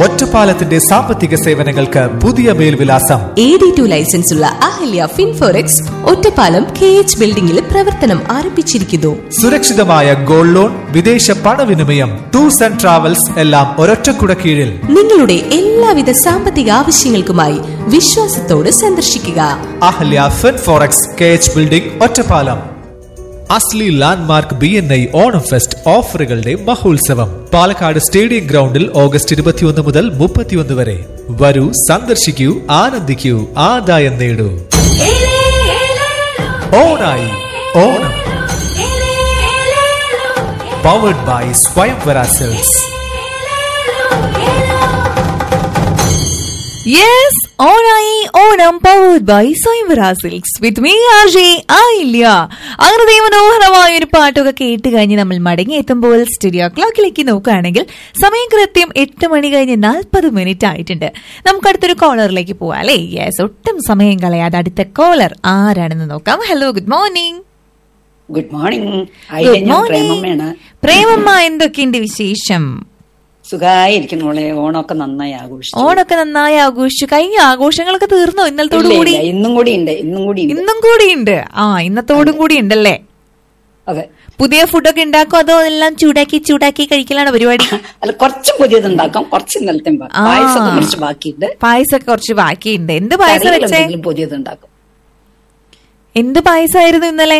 ഒറ്റപ്പാലത്തിന്റെ സാമ്പത്തിക സേവനങ്ങൾക്ക് പുതിയ മേൽവിലാസം. AD2 ലൈസൻസ് ഉള്ള അഹല്യ ഫിൻഫോറെക്സ് ഒറ്റപ്പാലം KH ബിൽഡിംഗിൽ പ്രവർത്തനം ആരംഭിച്ചിരിക്കുന്നു. സുരക്ഷിതമായ ഗോൾഡ് ലോൺ, വിദേശ പണവിനിമയം, ടൂർസ് ആൻഡ് ട്രാവൽസ് എല്ലാം ഒരൊറ്റക്കുട കീഴിൽ. നിങ്ങളുടെ എല്ലാവിധ സാമ്പത്തിക ആവശ്യങ്ങൾക്കുമായി വിശ്വാസത്തോടെ സന്ദർശിക്കുക അഹല്യ ഫിൻഫോറെക്സ് KH ബിൽഡിംഗ്, ഒറ്റപ്പാലം. അസ്ലി ലാൻഡ്മാർക്ക് BNI ഓണം ഫെസ്റ്റ് ഓഫറുകളുടെ മഹോത്സവം പാലക്കാട് സ്റ്റേഡിയം ഗ്രൗണ്ടിൽ ഓഗസ്റ്റ് 21 മുതൽ 31 വരെ. വരൂ, സന്ദർശിക്കൂ, ആനന്ദിക്കൂ, ആദായം നേടൂ. ഓണായി ഓണം. പവർഡ് ബൈ സ്വയംവര സെൽസ്. Yes, ഓണായി ഓണം പവർഡ് ബൈ സ്വയംവര silks with me RJ Ayilya. അങ്ങനെ മനോഹരമായ ഒരു പാട്ടൊക്കെ കേട്ട് കഴിഞ്ഞ് നമ്മൾ മടങ്ങി എത്തുമ്പോൾ സ്റ്റുഡിയോ ക്ലോക്കിലേക്ക് നോക്കുകയാണെങ്കിൽ സമയം കൃത്യം 8 മണി കഴിഞ്ഞ് 40 മിനിറ്റ് ആയിട്ടുണ്ട്. നമുക്ക് അടുത്തൊരു കോളറിലേക്ക് പോവാം അല്ലേ? യെസ്, ഒട്ടും സമയം കളയാതെ അടുത്ത കോളർ ആരാണെന്ന് നോക്കാം. Hello, good morning. Good morning. Good morning Premamma, എന്തൊക്കെയുണ്ട് വിശേഷം? സുഖായിരിക്കുന്നു മോളെ. ഓണമൊക്കെ നന്നായി ആഘോഷിച്ചു. കഴിഞ്ഞ ആഘോഷങ്ങളൊക്കെ തീർന്നോ? ഇന്നലത്തോടു കൂടി ഇന്നും കൂടി ഉണ്ട്. ഇന്നത്തോടും കൂടി ഉണ്ടല്ലേ? അതെ. പുതിയ ഫുഡൊക്കെ ഉണ്ടാക്കും അതോ എല്ലാം ചൂടാക്കി കഴിക്കലാണ് പരിപാടി? അല്ല, കുറച്ച് പുതിയത് ഉണ്ടാക്കാം, കുറച്ച് ഇന്നലത്തെ പായസമൊക്കെ കുറച്ച് ബാക്കിയുണ്ട്. എന്ത് പായസം വെച്ചേ? പുതിയത് ഉണ്ടാക്കും. എന്ത് പായസമായിരുന്നു ഇന്നലെ?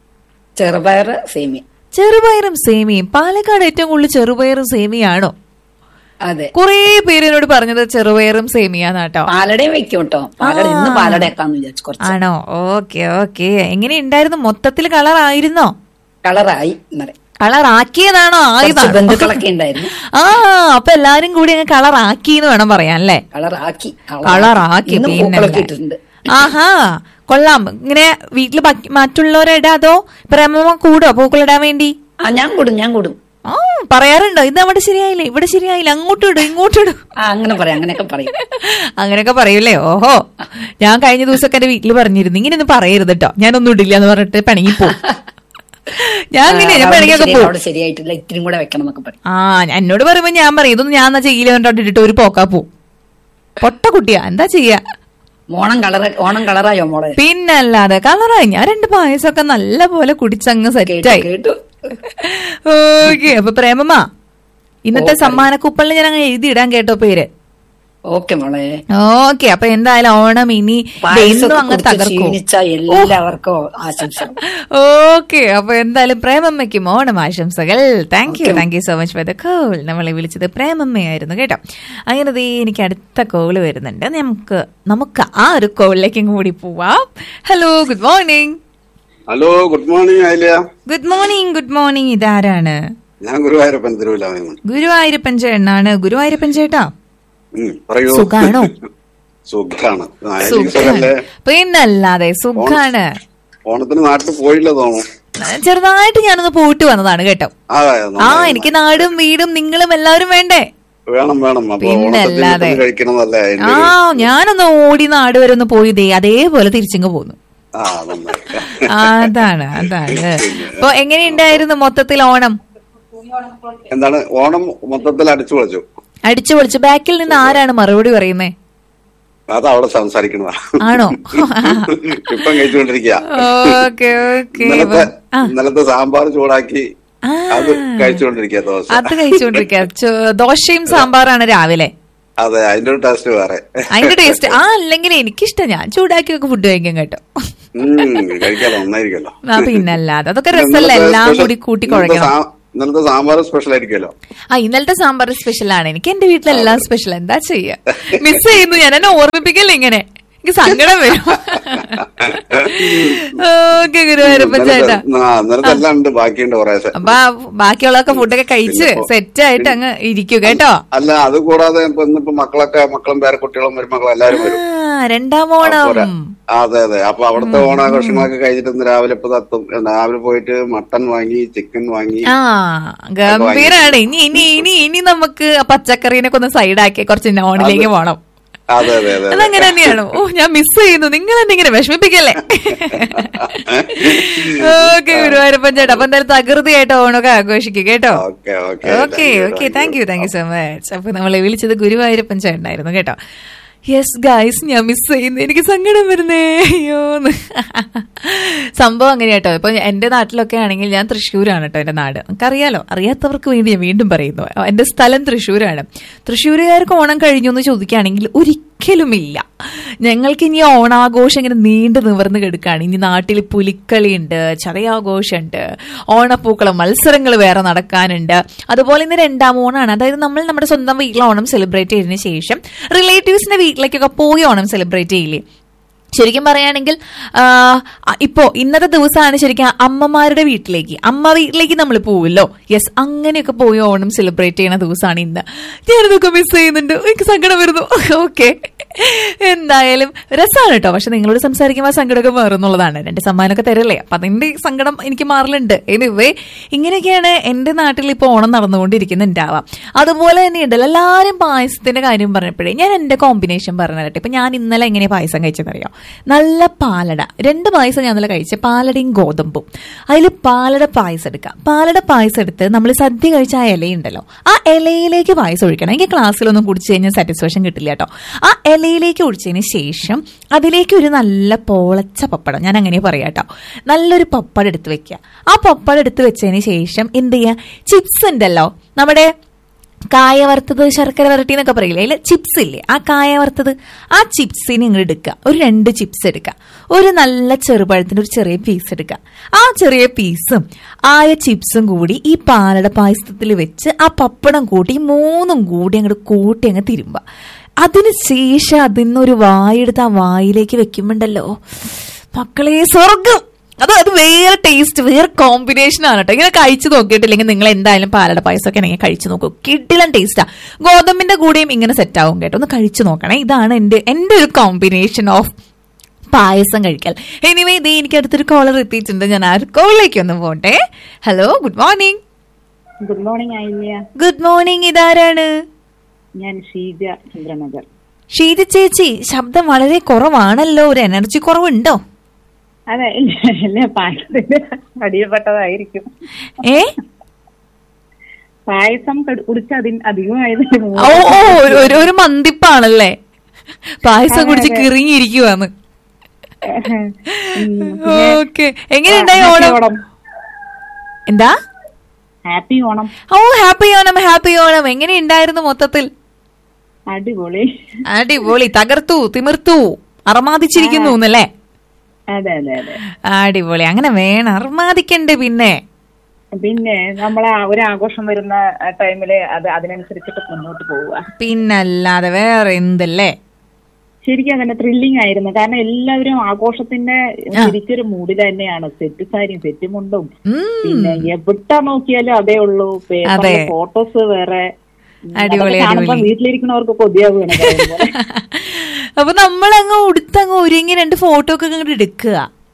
ചെറുപയറും സേമിയയും. പാലക്കാട് ഏറ്റവും കൂടുതൽ ചെറുപയറും സേമിയാണോ? അതെ. കുറെ പേര് എന്നോട് പറഞ്ഞത് ചെറുപയറും സേമിയാന്നാട്ടോ. പാലടയും വെക്കും കേട്ടോ. പാലടയാക്കാന്ന് വിചാരിച്ചു. ആണോ? ഓക്കെ. എങ്ങനെ ഉണ്ടായിരുന്നു? മൊത്തത്തിൽ കളറായിരുന്നോ? കളറാക്കിയതാണോ? ബന്ധുക്കളൊക്കെ ഉണ്ടായിരുന്നു. അപ്പൊ എല്ലാരും കൂടി അങ്ങ് കളറാക്കിന്ന് വേണം പറയാൻ അല്ലേ? കളറാക്കി. പിന്നെ ആഹാ, കൊള്ളാം. ഇങ്ങനെ വീട്ടില് മറ്റുള്ളവരിടാ അതോ പ്രേമ കൂടോ പൂക്കളിടാൻ വേണ്ടി? ഞാൻ കൂടും. പറയാറുണ്ടോ? ഇത് അവിടെ ശരിയായില്ല, ഇവിടെ ശരിയായില്ല, അങ്ങോട്ടിടും ഇങ്ങോട്ടിടും, അങ്ങനെയൊക്കെ പറയൂലേ? ഓഹോ, ഞാൻ കഴിഞ്ഞ ദിവസമൊക്കെ എന്റെ വീട്ടിൽ പറഞ്ഞിരുന്നു ഇങ്ങനെയൊന്നും പറയരുത് കേട്ടോ, ഞാനൊന്നും ഇടില്ല എന്ന് പറഞ്ഞിട്ട് പിണങ്ങിപ്പോ. ഞാൻ പിണങ്ങിയൊക്കെ പോകും. ശരിയായിട്ടില്ല, ഇത്തിരി കൂടെ വെക്കണം എന്നൊക്കെ പറയും. എന്നോട് പറയുമ്പോ ഞാൻ പറയും ഇതൊന്നും ഞാൻ എന്നാ ചെയ്യില്ല പറഞ്ഞിട്ട് ഇട്ടിട്ട് ഒരു പോക്കാ പോവും. പൊട്ട കുട്ടിയാ, എന്താ ചെയ്യാ? ഓണം കളറായോ മോളെ? പിന്നല്ലാതെ കളറായി. ഞാൻ 2 പായസമൊക്കെ നല്ല പോലെ കുടിച്ചങ്ങ് സെറ്റായി. ഓക്കെ. അപ്പൊ പ്രേമമ്മ, ഇന്നത്തെ സമ്മാനക്കുപ്പലിന് ഞാൻ എഴുതിയിടാൻ കേട്ടോ പേര്. ഓക്കെ മോളെ. ഓക്കെ. അപ്പൊ എന്തായാലും ഓണം ഇനി അങ്ങ് തകർക്കും എല്ലാവർക്കും ആശംസ. ഓക്കെ. അപ്പൊ എന്തായാലും പ്രേമമ്മയ്ക്കും ഓണം ആശംസകൾ. Thank you so much for the call. നമ്മളെ വിളിച്ചത് പ്രേമമ്മയായിരുന്നു കേട്ടോ. അങ്ങനെ എനിക്ക് അടുത്ത കോള് വരുന്നുണ്ട്. നമുക്ക് ആ ഒരു കോളിലേക്കും കൂടി പോവാം. Hello, good morning. Hello, good morning Ayilya. Good morning. ഇതാരാണ്? ഞാൻ ഗുരുവായൂരപ്പൻ ഗുരുവായൂരപ്പൻ ചേട്ടനാണ്. ഗുരുവായൂരപ്പൻ ചേട്ടാ, സുഖാണോ? സുഖാണ്. പിന്നല്ലാതെ സുഖാണ്. ഓണത്തിന് നാട്ടിൽ പോയില്ല തോന്നുന്നു. ചെറുതായിട്ട് ഞാനൊന്ന് പോയിട്ട് വന്നതാണ് കേട്ടോ. എനിക്ക് നാടും വീടും നിങ്ങളും എല്ലാവരും വേണ്ടേ? വേണം. പിന്നല്ലാതെ ഞാനൊന്ന് ഓടി നാട് വരെ ഒന്ന് പോയതേ, അതേപോലെ തിരിച്ചിങ്ങ് പോന്നു. അതാണ്. അപ്പൊ എങ്ങനെയുണ്ടായിരുന്നു മൊത്തത്തിൽ ഓണം? എന്താണ് ഓണം മൊത്തത്തിൽ അടിച്ചു പൊളിച്ചു. ബാക്കിൽ നിന്ന് ആരാണ് മറുപടി പറയുന്നേ? അതവിടെ സംസാരിക്കണതാ. ആണോ? ഇപ്പം കഴിച്ചുകൊണ്ടിരിക്കുക. ഇന്നലത്തെ സാമ്പാർ ചൂടാക്കി അത് കഴിച്ചുകൊണ്ടിരിക്കുക. ദോശയും സാമ്പാറാണ് രാവിലെ. അതെ, അതിന്റെ ഒരു ടേസ്റ്റ് വേറെ. അതിന്റെ ടേസ്റ്റ് അല്ലെങ്കിൽ എനിക്കിഷ്ടം. ഞാൻ ചൂടാക്കിയൊക്കെ ഫുഡ് കഴിക്കാൻ കേട്ടോ. കഴിക്കാലോ, നന്നായിരിക്കല്ലോ. പിന്നല്ലാതെ അതൊക്കെ രസമല്ല, എല്ലാം കൂടി കൂട്ടി കുഴക്കണം. ഇന്നലത്തെ സാമ്പാർ സ്പെഷ്യൽ ആയിരിക്കുമല്ലോ. ഇന്നലത്തെ സാമ്പാർ സ്പെഷ്യൽ ആണ്. എനിക്ക് എന്റെ വീട്ടിലെല്ലാം സ്പെഷ്യൽ. എന്താ ചെയ്യാ, മിസ് ചെയ്യുന്നു ഞാൻ. എന്നെ ഓർമ്മിപ്പിക്കല്ലേ ഇങ്ങനെ, എനിക്ക് സങ്കടം വരും. ഓക്കെ ഗുരുവായൂരപ്പൻ ചേട്ടാ, ബാക്കിയുള്ളതൊക്കെ ഫുഡൊക്കെ കഴിച്ച് സെറ്റ് ആയിട്ട് അങ്ങ് ഇരിക്കും കേട്ടോ. അല്ല, അത് കൂടാതെ മക്കളും പേരക്കുട്ടികളും മരുമക്കളും എല്ലാരും വരും. രണ്ടാം ഓണം. അതെ. അപ്പൊ അവിടുത്തെ ഓണാഘോഷങ്ങളൊക്കെ കഴിഞ്ഞിട്ട് രാവിലെ പോയിട്ട് മട്ടൻ വാങ്ങി, ചിക്കൻ വാങ്ങി. ഗംഭീരാണ്. ഇനി നമുക്ക് പച്ചക്കറീനൊക്കെ ഒന്ന് സൈഡാക്കി കുറച്ച് നോണിലേക്ക് പോണം. അതെ അതെ അതെ അതങ്ങനെ തന്നെയാണോ? ഓ, ഞാൻ മിസ് ചെയ്യുന്നു. നിങ്ങൾ എന്നെ ഇങ്ങനെ വിഷമിപ്പിക്കല്ലേ. ഓക്കെ ഗുരുവായൂരപ്പൻ ചേട്ടാ, അപ്പൊ എന്തായാലും തകൃതിയായിട്ട് ഓണമൊക്കെ ആഘോഷിക്കുക കേട്ടോ. Okay okay, thank you so much. അപ്പൊ നമ്മളെ വിളിച്ചത് ഗുരുവായൂരപ്പൻ ചേട്ടനായിരുന്നു കേട്ടോ. യെസ് ഗായ്സ്, ഞാൻ മിസ് ചെയ്യുന്നു, എനിക്ക് സങ്കടം വരുന്നേ, അയ്യോന്ന്. സംഭവം അങ്ങനെ കേട്ടോ. ഇപ്പൊ എന്റെ നാട്ടിലൊക്കെ ആണെങ്കിൽ, ഞാൻ തൃശ്ശൂരാണ് കേട്ടോ എന്റെ നാട്, നമുക്കറിയാലോ. അറിയാത്തവർക്ക് വേണ്ടി ഞാൻ വീണ്ടും പറയുന്നു, എന്റെ സ്ഥലം തൃശ്ശൂരാണ്. തൃശ്ശൂരുകാർക്ക് ഓണം കഴിഞ്ഞു എന്ന് ചോദിക്കുകയാണെങ്കിൽ ഒരിക്കലുമില്ല. ഞങ്ങൾക്ക് ഇനി ഓണാഘോഷം ഇങ്ങനെ നീണ്ടു നിവർന്ന് കിടക്കുകയാണ്. ഇനി നാട്ടിൽ പുലിക്കളിയുണ്ട്, ചതയാഘോഷമുണ്ട്, ഓണപ്പൂക്കളം മത്സരങ്ങൾ വേറെ നടക്കാനുണ്ട്. അതുപോലെ ഇന്ന് 2ാം ഓണാണ്. അതായത് നമ്മൾ നമ്മുടെ സ്വന്തം വീട്ടിൽ ഓണം സെലിബ്രേറ്റ് ചെയ്തതിനു ശേഷം റിലേറ്റീവ്സിന്റെ വീട്ടിലേക്കൊക്കെ പോയി ഓണം സെലിബ്രേറ്റ് ചെയ്യില്ലേ. ശരിക്കും പറയുകയാണെങ്കിൽ ഇപ്പോ ഇന്നത്തെ ദിവസമാണ് ശരിക്കും അമ്മമാരുടെ വീട്ടിലേക്ക്, അമ്മ വീട്ടിലേക്ക് നമ്മൾ പോവില്ലോ. യെസ്, അങ്ങനെയൊക്കെ പോയി ഓണം സെലിബ്രേറ്റ് ചെയ്യുന്ന ദിവസമാണ് ഇന്ന്. ഞാനിതൊക്കെ മിസ് ചെയ്യുന്നുണ്ട്, എനിക്ക് സങ്കടം വരുന്നു. ഓക്കെ, എന്തായാലും രസമാണ് കേട്ടോ. പക്ഷെ നിങ്ങളോട് സംസാരിക്കുമ്പോൾ സങ്കടമൊക്കെ മാറുന്നുള്ളതാണ്. 2 സമ്മാനമൊക്കെ തരല്ലേ, അപ്പൊ അതിന്റെ സങ്കടം എനിക്ക് മാറലുണ്ട്. എനിവേ, ഇങ്ങനെയൊക്കെയാണ് എന്റെ നാട്ടിൽ ഇപ്പോൾ ഓണം നടന്നുകൊണ്ടിരിക്കുന്നുണ്ടാവാം. അതുപോലെ തന്നെ ഉണ്ടല്ലോ, എല്ലാവരും പായസത്തിന്റെ കാര്യം പറഞ്ഞപ്പോഴേ ഞാൻ എന്റെ കോമ്പിനേഷൻ പറഞ്ഞു തരട്ടെ. ഇപ്പൊ ഞാൻ ഇന്നലെ എങ്ങനെ പായസം കഴിച്ചെന്നറിയോ? നല്ല പാലട, 2 പായസം ഞാൻ ഇന്നലെ കഴിച്ച, പാലടയും ഗോതമ്പും. അതിൽ പാലട പായസം എടുക്കാം. പാലട പായസം എടുത്ത് നമ്മൾ സദ്യ കഴിച്ച ആ ഇലയുണ്ടല്ലോ, ആ ഇലയിലേക്ക് പായസം ഒഴിക്കണം. എനിക്ക് ക്ലാസ്സിലൊന്നും കുടിച്ചു കഴിഞ്ഞാൽ സാറ്റിസ്ഫാക്ഷൻ കിട്ടില്ല കേട്ടോ. ആ ഇലയിലേക്ക് ഒഴിച്ചതിന് ശേഷം അതിലേക്ക് ഒരു നല്ല പോളച്ച പപ്പടം, ഞാൻ അങ്ങനെ പറയാം കേട്ടോ, നല്ലൊരു പപ്പടം എടുത്ത് വെക്കുക. ആ പപ്പടം എടുത്ത് വെച്ചതിന് ശേഷം എന്ത് ചെയ്യുക, ചിപ്സ് ഉണ്ടല്ലോ, നമ്മുടെ കായ വറുത്തത്, ശർക്കര വരട്ടി എന്നൊക്കെ പറയില്ലേ, അതിൽ ചിപ്സ് ഇല്ലേ, ആ കായ വറുത്തത്, ആ ചിപ്സിന് ഇങ്ങോട്ട് എടുക്കുക. ഒരു 2 ചിപ്സ് എടുക്കുക. ഒരു നല്ല ചെറുപഴത്തിന്റെ ഒരു ചെറിയ പീസ് എടുക്കുക. ആ ചെറിയ പീസും ആയ ചിപ്സും കൂടി ഈ പാലട പായസത്തിൽ വെച്ച് ആ പപ്പടം കൂട്ടി 3ഉം കൂടി അങ്ങോട്ട് കൂട്ടി അങ്ങ് തിരുമ്പുക. അതിനുശേഷം അതിന്നൊരു വായെടുത്ത് ആ വായിലേക്ക് വെക്കുമ്പോണ്ടല്ലോ മക്കളെ, സ്വർഗം. അത് വേറെ ടേസ്റ്റ്, വേറെ കോമ്പിനേഷൻ ആണ് കേട്ടോ. ഇങ്ങനെ കഴിച്ചു നോക്കിയിട്ടില്ലെങ്കിൽ നിങ്ങൾ എന്തായാലും പാലട പായസമൊക്കെ ആണെങ്കിൽ കഴിച്ചു നോക്കൂ, കിടിലൻ ടേസ്റ്റാ. ഗോതമ്പിന്റെ കൂടെയും ഇങ്ങനെ സെറ്റ് ആവും കേട്ടോ, ഒന്ന് കഴിച്ചു നോക്കണേ. ഇതാണ് എന്റെ ഒരു കോമ്പിനേഷൻ ഓഫ് പായസം കഴിക്കൽ. എനിവേ, ഇതേ എനിക്ക് അടുത്തൊരു കോളർ എത്തിയിട്ടുണ്ട്. ഞാൻ ആ ഒരു കോളിലേക്ക് ഒന്ന് പോട്ടെ. Hello, good morning. Good morning Ayilya. Good morning. ഇതാരാണ്? ഞാൻ ഷീജ, ചന്ദ്രനഗർ. ഷീജ ചേച്ചി, ശബ്ദം വളരെ കുറവാണല്ലോ, ഒരു എനർജി കുറവുണ്ടോ? അതെ, പായസത്തിന്റെ അടിയപ്പെട്ടതായിരിക്കും. പായസം കുടിച്ച് അധികമായത്. ഒരു മന്തിപ്പാണല്ലേ, പായസം കുടിച്ച് കിറിങ്ങിയിരിക്കുവാന്ന്. ഓക്കെ, എങ്ങനെയുണ്ടായി ഓണം? എന്താ? ഹാപ്പി ഓണം. ഓ, ഹാപ്പി ഓണം, ഹാപ്പി ഓണം. എങ്ങനെയുണ്ടായിരുന്നു മൊത്തത്തിൽ? അടിപൊളി, അടിപൊളി. തകർത്തു, തിമിർത്തു, അറമാദിച്ചിരിക്കുന്നു എന്നല്ലേ? അതെ അതെ അതെ, അടിപൊളി. അങ്ങനെ വേണം, അർമാദിക്കണ്ടേ. പിന്നെ നമ്മളെ ഒരു ആഘോഷം വരുന്ന ടൈമില് അതിനനുസരിച്ചിട്ട് മുന്നോട്ട് പോവുക, പിന്നല്ലാതെ വേറെ എന്തല്ലേ. ശരിക്കും അങ്ങനെ ത്രില്ലിംഗ് ആയിരുന്നു. കാരണം എല്ലാവരും ആഘോഷത്തിന്റെ ശരിക്കൊരു മൂഡിൽ തന്നെയാണ്. സെറ്റ് സാരിയും സെറ്റ് മുണ്ടും, പിന്നെ എവിടെ നോക്കിയാലും അതേ ഉള്ളൂ. ഫോട്ടോസ് വേറെ. അടിപൊളി, വീട്ടിലിരിക്കുന്നവർക്ക് കൊതിയാവുകയാണ്. അപ്പൊ നമ്മളങ്ങ് ഉടുത്തങ്ങ് ഒരുങ്ങി 2 ഫോട്ടോ ഒക്കെ അങ്ങോട്ട് എടുക്കുക.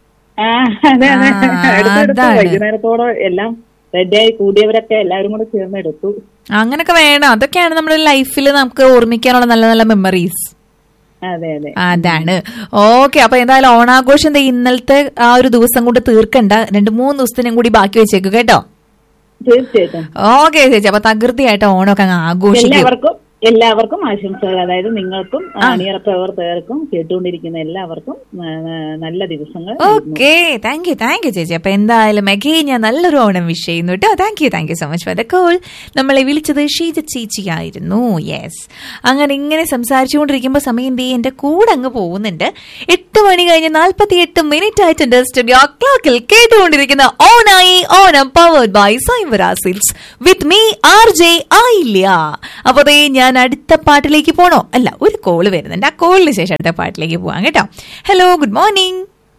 വൈകുന്നേരത്തോടെ എല്ലാം റെഡിയായി കൂടിയവരൊക്കെ എല്ലാവരും കൂടെ ചേർന്ന് എടുത്തു. അങ്ങനൊക്കെ വേണം. അതൊക്കെയാണ് നമ്മുടെ ലൈഫിൽ നമുക്ക് ഓർമ്മിക്കാനുള്ള നല്ല നല്ല മെമ്മറീസ്. അതെ അതെ, അതാണ്. ഓക്കെ, അപ്പൊ എന്തായാലും ഓണാഘോഷം ഇന്നലത്തെ ആ ഒരു ദിവസം കൊണ്ട് തീർക്കണ്ട, 2-3 ദിവസത്തിനും കൂടി ബാക്കി വെച്ചേക്കും കേട്ടോ. തീർച്ചയായിട്ടും. ഓക്കെ ചേച്ചി, അപ്പൊ തകൃതിയായിട്ട് ഓണമൊക്കെ അങ്ങ് ആഘോഷിക്കും. എല്ലാവർക്കും ആശംസകൾ. അതായത് നിങ്ങൾക്കും അണിയറ പ്രവർത്തകർക്കും കേട്ടുകൊണ്ടിരിക്കുന്ന എല്ലാവർക്കും നല്ല ദിവസങ്ങൾ. ഓക്കെ, താങ്ക് യു ചേച്ചി. അപ്പൊ എന്തായാലും അഗെയിൻ ഞാൻ നല്ലൊരു ഓണം വിഷ് ചെയ്യുന്നു കേട്ടോ. Thank you so much for the call. നമ്മളെ വിളിച്ചത് ഷീജ ചേച്ചിയായിരുന്നു. യെസ്, അങ്ങനെ ഇങ്ങനെ സംസാരിച്ചുകൊണ്ടിരിക്കുമ്പോൾ സമയം എന്റെ കൂടെ അങ്ങ് പോകുന്നുണ്ട്. 8 മണി കഴിഞ്ഞ് 48 ആയിട്ടുണ്ട്. സ്റ്റുഡിയോ ക്ലോക്കിൽ കേട്ടുകൊണ്ടിരിക്കുന്ന ഓണായി ഓണം പവേർഡ് ബൈ സ്വയംവര silks with me RJ Ayilya. അപ്പൊ ഞാൻ അടുത്ത പാട്ടിലേക്ക് പോണോ? അല്ല, ഒരു കോള് വരുന്നുണ്ട്. ആ കോളിന് ശേഷം അടുത്ത പാട്ടിലേക്ക് പോവാം കേട്ടോ. Hello, good morning.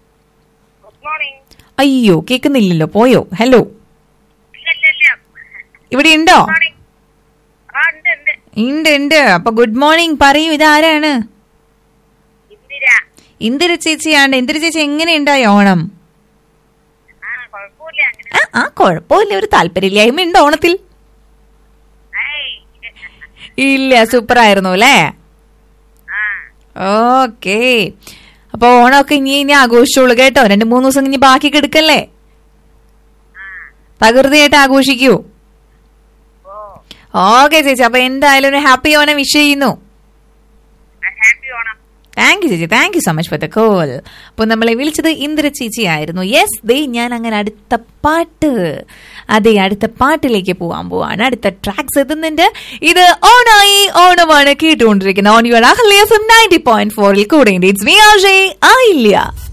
അയ്യോ, കേൾക്കുന്നില്ലല്ലോ, പോയോ? ഹലോ, ഇവിടെ ഉണ്ടോ? ഉണ്ട്. അപ്പൊ ഗുഡ് മോർണിംഗ് പറയൂ, ഇതാരാണ്? ഇന്ദിര ചേച്ചിയാണ്. ഇന്ദിര ചേച്ചി, എങ്ങനെയുണ്ടായി ഓണം? കുഴപ്പമില്ല, ഒരു താല്പര്യമില്ലായ്മ ഉണ്ടോ ഓണത്തിൽ? ഇല്ല, സൂപ്പർ ആയിരുന്നു അല്ലേ? ഓക്കേ, അപ്പൊ ഓണമൊക്കെ ഇനി ആഘോഷിച്ചോളൂ കേട്ടോ. 2-3 ദിവസം ഇനി ബാക്കി കിടക്കല്ലേ, തകൃതിയായിട്ട് ആഘോഷിക്കൂ. ഓക്കെ ചേച്ചി, അപ്പൊ എന്തായാലും ഒരു ഹാപ്പി ഓണം വിഷ് ചെയ്യുന്നു. താങ്ക് യു ചേച്ചി, thank you so much for the call. അപ്പൊ നമ്മളെ വിളിച്ചത് ഇന്ദിര ചേച്ചി ആയിരുന്നു. യെസ്, ദേ ഞാൻ അങ്ങനെ അടുത്ത പാട്ടിലേക്ക് പോവാണ്. അടുത്ത ട്രാക്സ് എത്തുന്നുണ്ട്. ഇത് ഓണായി ഓണമാണ് കേട്ടുകൊണ്ടിരിക്കുന്നത്. ഓൺ യുവർ അഹല്യ FM 90.4 കൂടെ ഇറ്റ്സ് മീ ആർജെ ആയില്യ.